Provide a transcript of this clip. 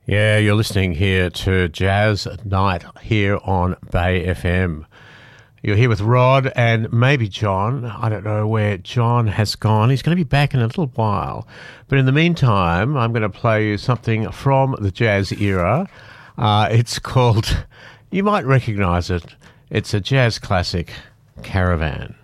Yeah, you're listening here to Jazz Night here on Bay FM. You're here with Rod and maybe John. I don't know where John has gone. He's going to be back in a little while. But in the meantime, I'm going to play you something from the jazz era. It's called, you might recognize it, it's a jazz classic, Caravan.